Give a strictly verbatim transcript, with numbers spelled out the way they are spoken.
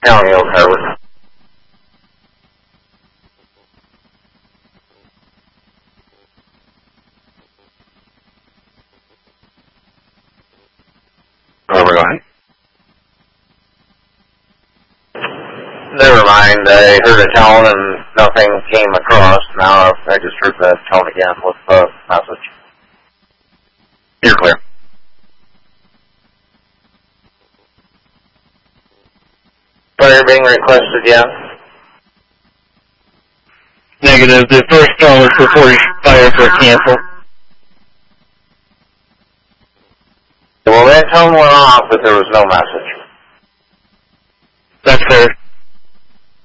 County Oak Harbor. Over, go ahead. Never mind, I heard a tone and nothing came across. Now I just heard that tone again with the message. You're clear. Fire being requested, yeah? Negative. The first tone was before fire for cancel. Well, that tone went off, but there was no message. That's fair.